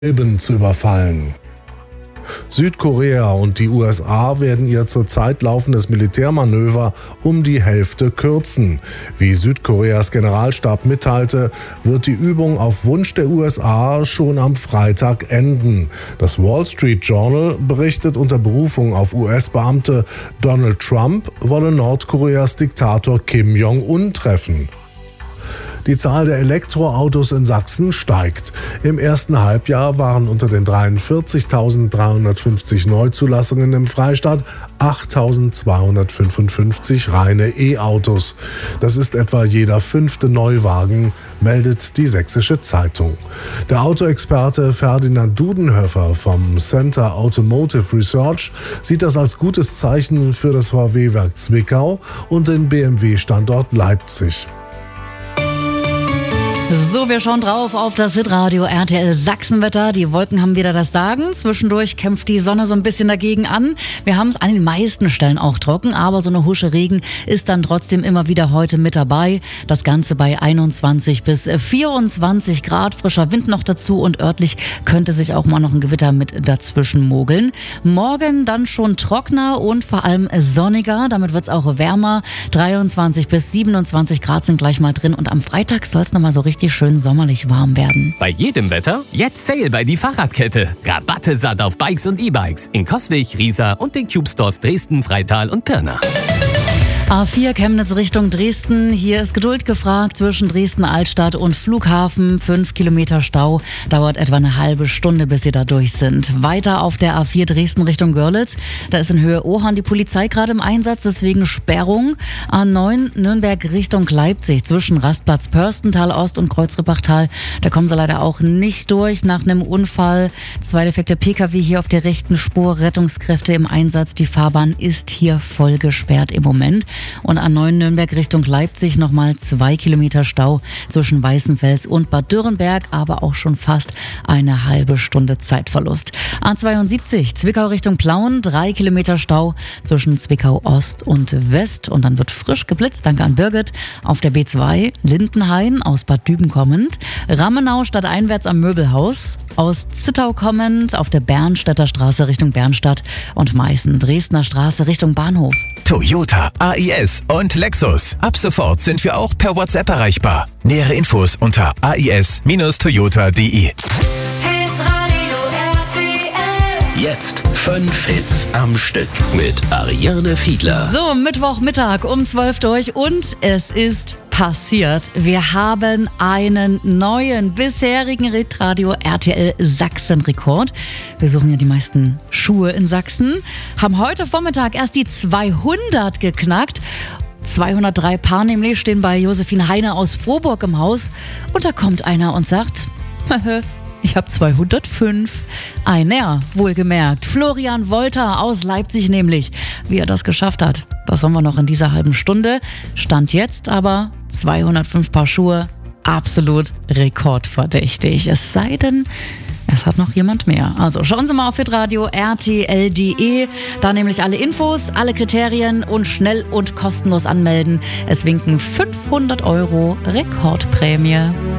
Elben zu überfallen. Südkorea und die USA werden ihr zurzeit laufendes Militärmanöver um die Hälfte kürzen. Wie Südkoreas Generalstab mitteilte, wird die Übung auf Wunsch der USA schon am Freitag enden. Das Wall Street Journal berichtet unter Berufung auf US-Beamte, Donald Trump wolle Nordkoreas Diktator Kim Jong-un treffen. Die Zahl der Elektroautos in Sachsen steigt. Im ersten Halbjahr waren unter den 43.350 Neuzulassungen im Freistaat 8.255 reine E-Autos. Das ist etwa jeder 5. Neuwagen, meldet die Sächsische Zeitung. Der Autoexperte Ferdinand Dudenhöfer vom Center Automotive Research sieht das als gutes Zeichen für das VW-Werk Zwickau und den BMW-Standort Leipzig. So, wir schauen drauf auf das Hitradio RTL Sachsenwetter. Die Wolken haben wieder das Sagen. Zwischendurch kämpft die Sonne so ein bisschen dagegen an. Wir haben es an den meisten Stellen auch trocken, aber so eine Husche Regen ist dann trotzdem immer wieder heute mit dabei. Das Ganze bei 21 bis 24 Grad. Frischer Wind noch dazu und örtlich könnte sich auch mal noch ein Gewitter mit dazwischen mogeln. Morgen dann schon trockener und vor allem sonniger. Damit wird es auch wärmer. 23 bis 27 Grad sind gleich mal drin und am Freitag soll es nochmal so richtig schön sommerlich warm werden. Bei jedem Wetter jetzt Sale bei die Fahrradkette. Rabatte satt auf Bikes und E-Bikes in Coswig, Riesa und den Cube Stores Dresden, Freital und Pirna. A4 Chemnitz Richtung Dresden. Hier ist Geduld gefragt zwischen Dresden-Altstadt und Flughafen. 5 Kilometer Stau. Dauert etwa eine halbe Stunde, bis Sie da durch sind. Weiter auf der A4 Dresden Richtung Görlitz. Da ist in Höhe Ohorn die Polizei gerade im Einsatz, deswegen Sperrung. A9 Nürnberg Richtung Leipzig zwischen Rastplatz Pörstental Ost und Kreuzrippachtal. Da kommen Sie leider auch nicht durch nach einem Unfall. 2 defekte Pkw hier auf der rechten Spur. Rettungskräfte im Einsatz. Die Fahrbahn ist hier voll gesperrt im Moment. Und A9 Nürnberg Richtung Leipzig nochmal 2 Kilometer Stau zwischen Weißenfels und Bad Dürrenberg, aber auch schon fast eine halbe Stunde Zeitverlust. A72 Zwickau Richtung Plauen, 3 Kilometer Stau zwischen Zwickau Ost und West. Und dann wird frisch geblitzt, danke an Birgit. Auf der B2 Lindenhain aus Bad Düben kommend, Rammenau stadteinwärts am Möbelhaus, aus Zittau kommend auf der Bernstädter Straße Richtung Bernstadt und Meißen Dresdner Straße Richtung Bahnhof. Toyota, AIS und Lexus. Ab sofort sind wir auch per WhatsApp erreichbar. Nähere Infos unter ais-toyota.de. Jetzt 5 Hits am Stück mit Ariane Fiedler. So, Mittwochmittag um 12 durch und es ist passiert. Wir haben einen neuen bisherigen Hitradio RTL Sachsen-Rekord. Wir suchen ja die meisten Schuhe in Sachsen. Haben heute Vormittag erst die 200 geknackt. 203 Paar nämlich stehen bei Josephine Heine aus Frohburg im Haus. Und da kommt einer und sagt, ich habe 205. Einer, wohlgemerkt. Florian Wolter aus Leipzig nämlich. Wie er das geschafft hat, das haben wir noch in dieser halben Stunde. Stand jetzt aber 205 Paar Schuhe. Absolut rekordverdächtig. Es sei denn, es hat noch jemand mehr. Also schauen Sie mal auf hitradio rtl.de. Da nämlich alle Infos, alle Kriterien und schnell und kostenlos anmelden. Es winken 500 € Rekordprämie.